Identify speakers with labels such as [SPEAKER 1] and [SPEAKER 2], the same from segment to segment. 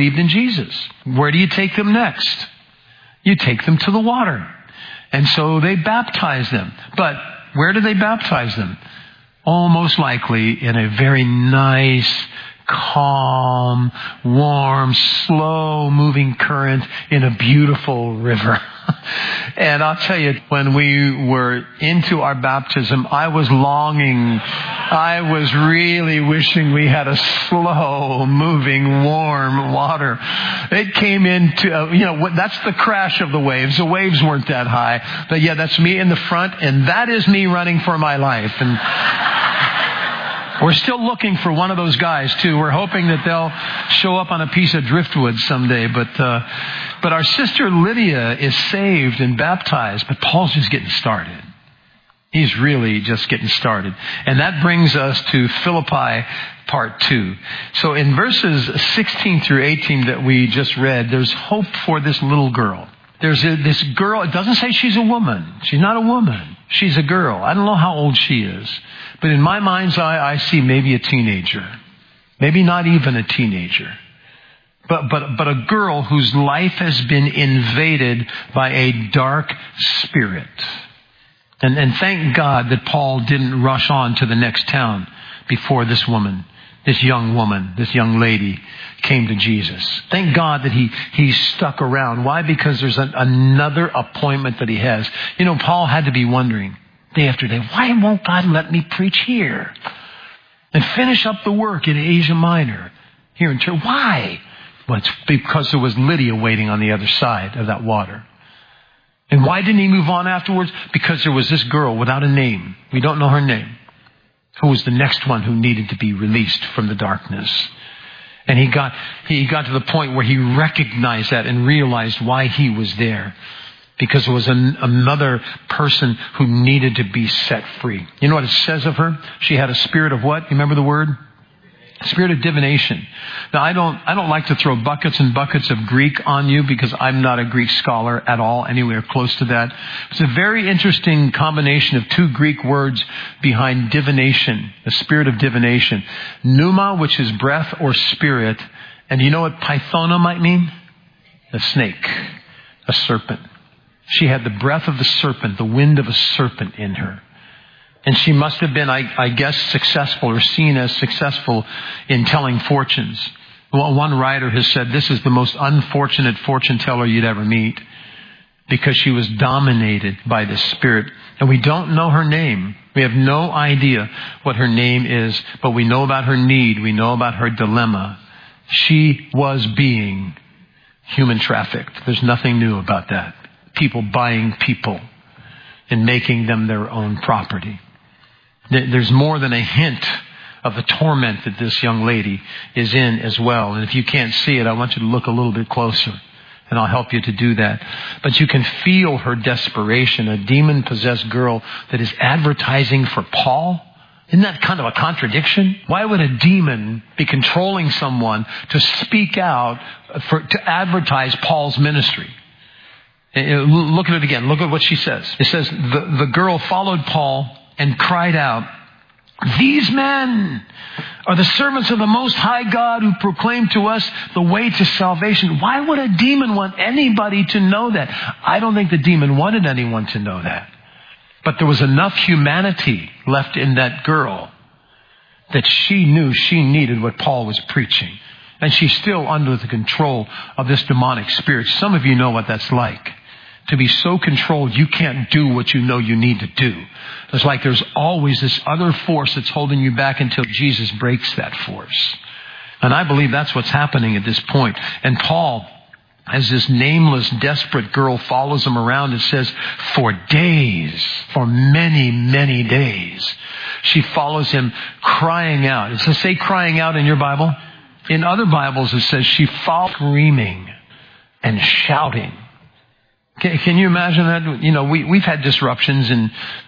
[SPEAKER 1] believed in Jesus. Where do you take them next? You take them to the water. And so they baptize them. But where do they baptize them? Oh, most likely in a very nice, calm, warm, slow-moving current in a beautiful river. And I'll tell you, when we were into our baptism, I was longing. I was really wishing we had a slow-moving, warm water. It came into, that's the crash of the waves. The waves weren't that high. But yeah, that's me in the front, and that is me running for my life. And we're still looking for one of those guys, too. We're hoping that they'll show up on a piece of driftwood someday. But our sister Lydia is saved and baptized, but Paul's just getting started. He's really just getting started. And that brings us to Philippi part 2. So in verses 16 through 18 that we just read, there's hope for this little girl. There's this girl. It doesn't say she's a woman. She's not a woman. She's a girl. I don't know how old she is. But in my mind's eye, I see maybe a teenager. Maybe not even a teenager. But a girl whose life has been invaded by a dark spirit. And thank God that Paul didn't rush on to the next town before this woman, this young lady came to Jesus. Thank God that he stuck around. Why? Because there's another appointment that he has. Paul had to be wondering day after day, why won't God let me preach here and finish up the work in Asia Minor here in Turkey? Why? Well, it's because there was Lydia waiting on the other side of that water. And why didn't he move on afterwards? Because there was this girl without a name. We don't know her name. Who was the next one who needed to be released from the darkness. And he got to the point where he recognized that and realized why he was there. Because there was another person who needed to be set free. You know what it says of her? She had a spirit of what? You remember the word? Spirit of divination. Now, I don't like to throw buckets and buckets of Greek on you because I'm not a Greek scholar at all, anywhere close to that. It's a very interesting combination of two Greek words behind divination, the spirit of divination. Pneuma, which is breath or spirit. And you know what Pythona might mean? A snake, a serpent. She had the breath of the serpent, the wind of a serpent in her. And she must have been, I guess, successful or seen as successful in telling fortunes. Well, one writer has said this is the most unfortunate fortune teller you'd ever meet because she was dominated by this spirit. And we don't know her name. We have no idea what her name is, but we know about her need. We know about her dilemma. She was being human trafficked. There's nothing new about that. People buying people and making them their own property. There's more than a hint of the torment that this young lady is in as well. And if you can't see it, I want you to look a little bit closer. And I'll help you to do that. But you can feel her desperation, a demon-possessed girl that is advertising for Paul. Isn't that kind of a contradiction? Why would a demon be controlling someone to speak out to advertise Paul's ministry? Look at it again. Look at what she says. It says, the girl followed Paul and cried out, "These men are the servants of the Most High God who proclaim to us the way to salvation." Why would a demon want anybody to know that? I don't think the demon wanted anyone to know that. But there was enough humanity left in that girl that she knew she needed what Paul was preaching. And she's still under the control of this demonic spirit. Some of you know what that's like. To be so controlled, you can't do what you know you need to do. It's like there's always this other force that's holding you back until Jesus breaks that force. And I believe that's what's happening at this point. And Paul, as this nameless, desperate girl follows him around, it says, for days, for many, many days, she follows him crying out. Does it say crying out in your Bible? In other Bibles, it says she followed screaming and shouting. Can you imagine that? We've had disruptions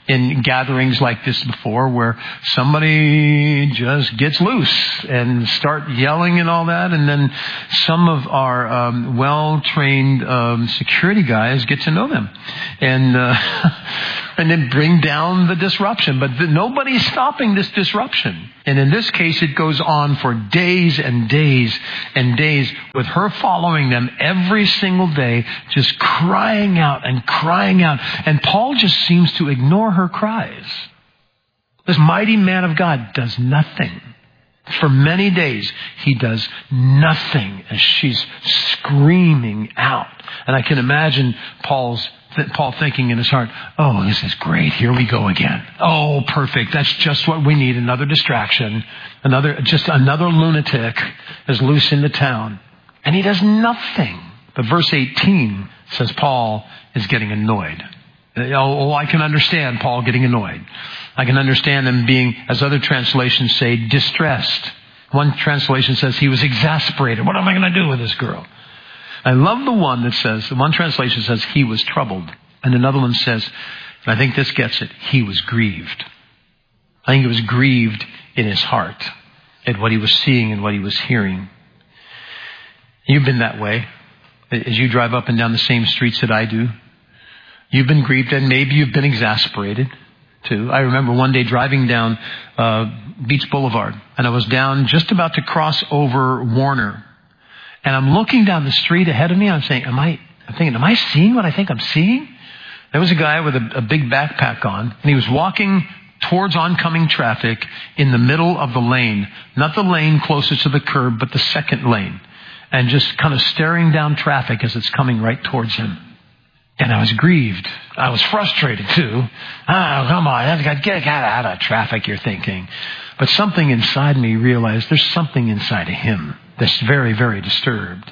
[SPEAKER 1] in gatherings like this before where somebody just gets loose and start yelling and all that, and then some of our well-trained security guys get to know them and and then bring down the disruption. But nobody's stopping this disruption. And in this case, it goes on for days and days and days with her following them every single day, just crying out and crying out. And Paul just seems to ignore her cries. This mighty man of God does nothing. For many days, he does nothing as she's screaming out. And I can imagine Paul thinking in his heart, oh, this is great. Here we go again. Oh, perfect. That's just what we need. Another distraction. Another lunatic is loose in the town. And he does nothing. But verse 18 says Paul is getting annoyed. Oh, I can understand Paul getting annoyed. I can understand him being, as other translations say, distressed. One translation says he was exasperated. What am I going to do with this girl? I love the one translation says he was troubled. And another one says, and I think this gets it, he was grieved. I think he was grieved in his heart at what he was seeing and what he was hearing. You've been that way. As you drive up and down the same streets that I do, you've been grieved and maybe you've been exasperated too. I remember one day driving down Beach Boulevard, and I was down just about to cross over Warner. And I'm looking down the street ahead of me. I'm thinking, am I seeing what I think I'm seeing? There was a guy with a big backpack on, and he was walking towards oncoming traffic in the middle of the lane. Not the lane closest to the curb, but the second lane. And just kind of staring down traffic as it's coming right towards him. And I was grieved. I was frustrated too. Oh, come on. Get out of traffic, you're thinking. But something inside me realized there's something inside of him that's very, very disturbed.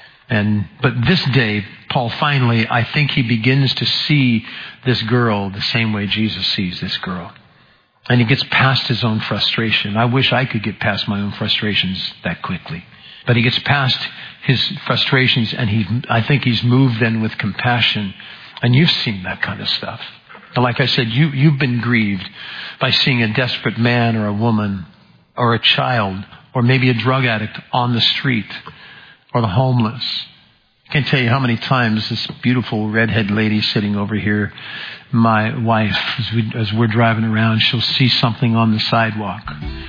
[SPEAKER 1] But this day, Paul finally, I think he begins to see this girl the same way Jesus sees this girl. And he gets past his own frustration. I wish I could get past my own frustrations that quickly. But he gets past his frustrations, and I think he's moved then with compassion. And you've seen that kind of stuff. And like I said, you've been grieved by seeing a desperate man or a woman or a child or maybe a drug addict on the street or the homeless. I can't tell you how many times this beautiful redhead lady sitting over here, my wife, as we're driving around, she'll see something on the sidewalk.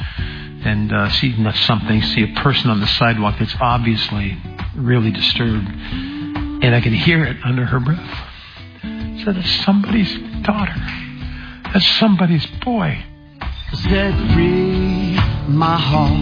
[SPEAKER 1] And see a person on the sidewalk that's obviously really disturbed. And I can hear it under her breath. So that's somebody's daughter. That's somebody's boy.
[SPEAKER 2] Set free my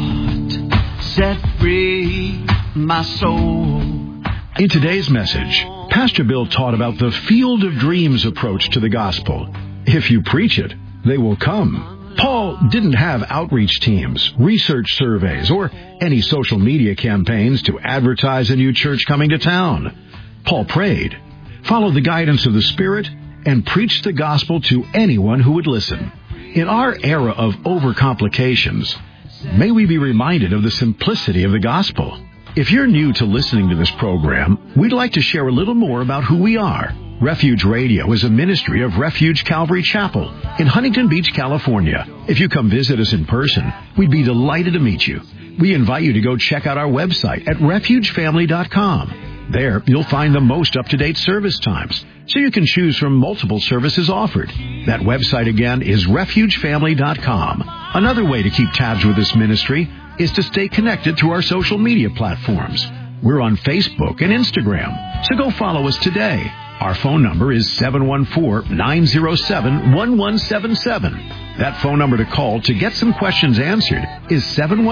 [SPEAKER 2] heart. Set free my soul.
[SPEAKER 3] In today's message, Pastor Bill taught about the field of dreams approach to the gospel. If you preach it, they will come. Paul didn't have outreach teams, research surveys, or any social media campaigns to advertise a new church coming to town. Paul prayed, followed the guidance of the Spirit, and preached the gospel to anyone who would listen. In our era of overcomplications, may we be reminded of the simplicity of the gospel. If you're new to listening to this program, we'd like to share a little more about who we are. Refuge Radio is a ministry of Refuge Calvary Chapel in Huntington Beach, California. If you come visit us in person, we'd be delighted to meet you. We invite you to go check out our website at refugefamily.com. There, you'll find the most up-to-date service times, so you can choose from multiple services offered. That website again is refugefamily.com. Another way to keep tabs with this ministry is to stay connected through our social media platforms. We're on Facebook and Instagram, so go follow us today. Our phone number is 714-907-1177. That phone number to call to get some questions answered is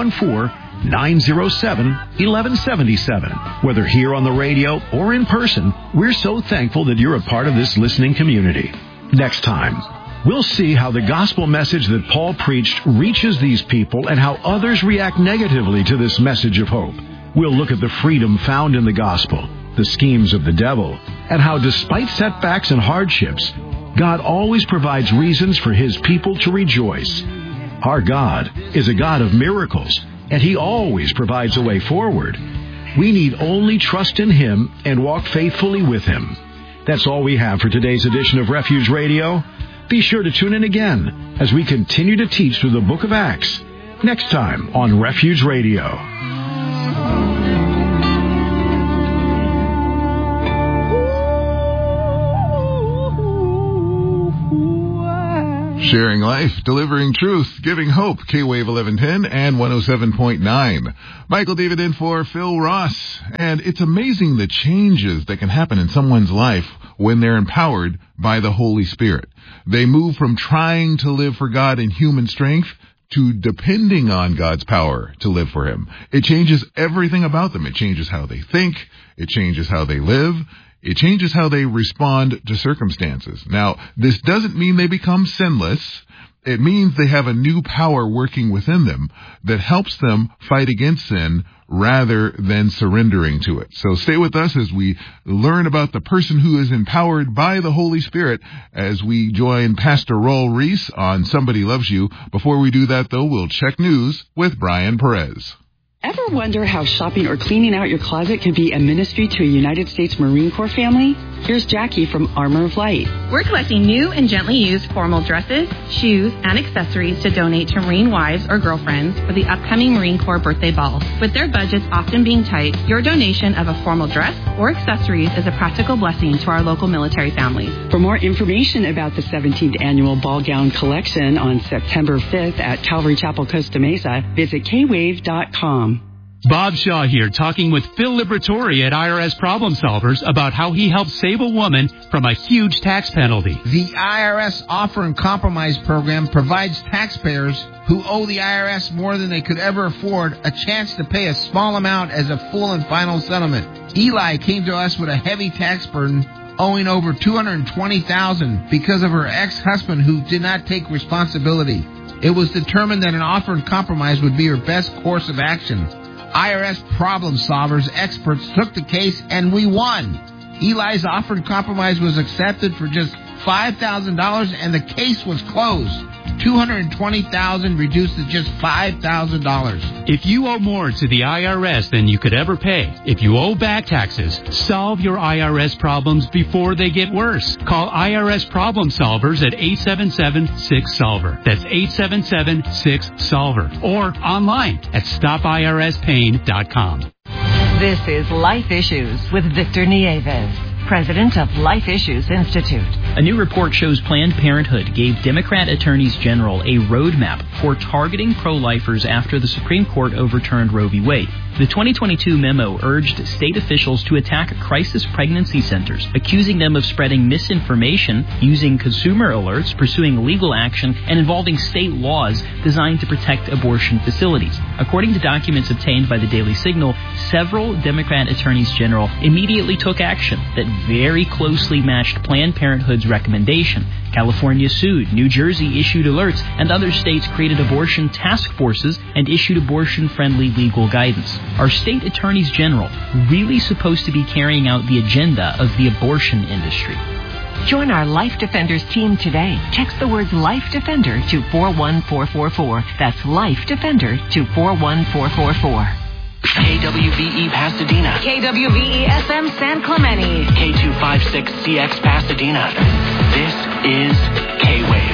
[SPEAKER 3] 714-907-1177. Whether here on the radio or in person, we're so thankful that you're a part of this listening community. Next time, we'll see how the gospel message that Paul preached reaches these people and how others react negatively to this message of hope. We'll look at the freedom found in the gospel, the schemes of the devil, and how despite setbacks and hardships, God always provides reasons for His people to rejoice. Our God is a God of miracles, and He always provides a way forward. We need only trust in Him and walk faithfully with Him. That's all we have for today's edition of Refuge Radio. Be sure to tune in again as we continue to teach through the book of Acts next time on Refuge Radio.
[SPEAKER 4] Sharing life, delivering truth, giving hope. K-Wave 1110 and 107.9. Michael David in for Phil Ross. And it's amazing the changes that can happen in someone's life when they're empowered by the Holy Spirit. They move from trying to live for God in human strength to depending on God's power to live for Him. It changes everything about them. It changes how they think. It changes how they live. It changes how they respond to circumstances. Now, this doesn't mean they become sinless. It means they have a new power working within them that helps them fight against sin rather than surrendering to it. So stay with us as we learn about the person who is empowered by the Holy Spirit as we join Pastor Raul Reese on Somebody Loves You. Before we do that, though, we'll check news with Brian Perez.
[SPEAKER 5] Ever wonder how shopping or cleaning out your closet can be a ministry to a United States Marine Corps family? Here's Jackie from Armor of Light.
[SPEAKER 6] We're collecting new and gently used formal dresses, shoes, and accessories to donate to Marine wives or girlfriends for the upcoming Marine Corps birthday ball. With their budgets often being tight, your donation of a formal dress or accessories is a practical blessing to our local military families.
[SPEAKER 5] For more information about the 17th Annual Ball Gown Collection on September 5th at Calvary Chapel, Costa Mesa, visit kwave.com.
[SPEAKER 7] Bob Shaw here, talking with Phil Liberatore at IRS Problem Solvers about how he helped save a woman from a huge tax penalty.
[SPEAKER 8] The IRS Offer and Compromise Program provides taxpayers who owe the IRS more than they could ever afford a chance to pay a small amount as a full and final settlement. Eli came to us with a heavy tax burden, owing over $220,000 because of her ex-husband who did not take responsibility. It was determined that an offer and compromise would be her best course of action. IRS Problem Solvers experts took the case and we won. Eli's offer and compromise was accepted for just $5,000 and the case was closed. $220,000 reduced to just $5,000.
[SPEAKER 7] If you owe more to the IRS than you could ever pay, if you owe back taxes, solve your IRS problems before they get worse. Call IRS Problem Solvers at 877-6-SOLVER. That's 877-6-SOLVER. Or online at stopirspain.com.
[SPEAKER 9] This is Life Issues with Victor Nieves, president of Life Issues Institute.
[SPEAKER 10] A new report shows Planned Parenthood gave Democrat attorneys general a roadmap for targeting pro-lifers after the Supreme Court overturned Roe v. Wade. The 2022 memo urged state officials to attack crisis pregnancy centers, accusing them of spreading misinformation, using consumer alerts, pursuing legal action, and involving state laws designed to protect abortion facilities. According to documents obtained by the Daily Signal, several Democrat attorneys general immediately took action that very closely matched Planned Parenthood's recommendation. California sued, New Jersey issued alerts, and other states created abortion task forces and issued abortion-friendly legal guidance. Are state attorneys general really supposed to be carrying out the agenda of the abortion industry?
[SPEAKER 9] Join our Life Defenders team today. Text the words Life Defender to 41444. That's Life Defender to 41444.
[SPEAKER 11] KWVE Pasadena.
[SPEAKER 12] KWVE FM San Clemente.
[SPEAKER 11] K256CX Pasadena. This is K-Wave.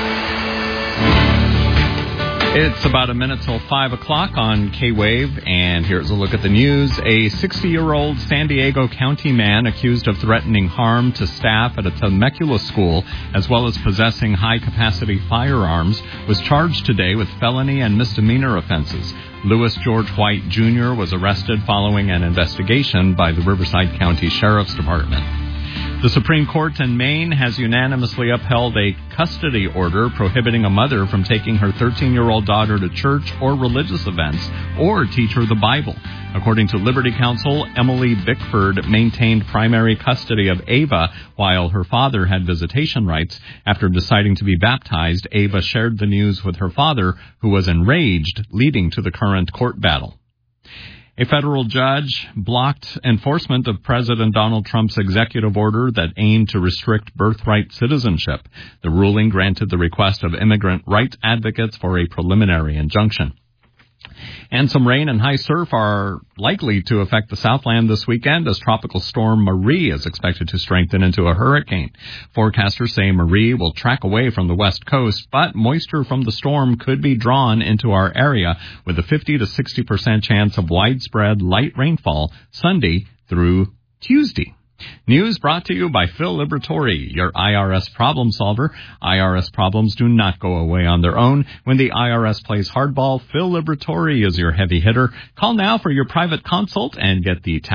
[SPEAKER 13] It's about a minute till 5 o'clock on K-Wave, and here's a look at the news. A 60-year-old San Diego County man accused of threatening harm to staff at a Temecula school, as well as possessing high-capacity firearms, was charged today with felony and misdemeanor offenses. Louis George White, Jr. was arrested following an investigation by the Riverside County Sheriff's Department. The Supreme Court in Maine has unanimously upheld a custody order prohibiting a mother from taking her 13-year-old daughter to church or religious events or teach her the Bible. According to Liberty Counsel, Emily Bickford maintained primary custody of Ava while her father had visitation rights. After deciding to be baptized, Ava shared the news with her father, who was enraged, leading to the current court battle. A federal judge blocked enforcement of President Donald Trump's executive order that aimed to restrict birthright citizenship. The ruling granted the request of immigrant rights advocates for a preliminary injunction. And some rain and high surf are likely to affect the Southland this weekend as Tropical Storm Marie is expected to strengthen into a hurricane. Forecasters say Marie will track away from the west coast, but moisture from the storm could be drawn into our area with a 50 to 60% chance of widespread light rainfall Sunday through Tuesday. News brought to you by Phil Liberatore, your IRS problem solver. IRS problems do not go away on their own. When the IRS plays hardball, Phil Liberatore is your heavy hitter. Call now for your private consult and get the